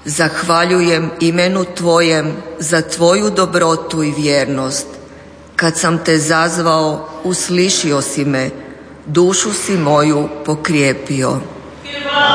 Zahvaljujem imenu Tvojem za Tvoju dobrotu i vjernost. Kad sam Te zazvao, uslišio si me, dušu si moju pokrijepio.